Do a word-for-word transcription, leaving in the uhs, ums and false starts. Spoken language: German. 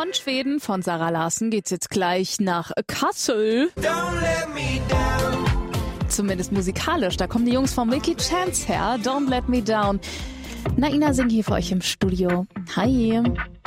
Von Schweden, von Sarah Larsen, geht's jetzt gleich nach Kassel. Don't let me down. Zumindest musikalisch, da kommen die Jungs von Milky Chance her. Don't Let Me Down. Naina singt hier für euch im Studio. Hi.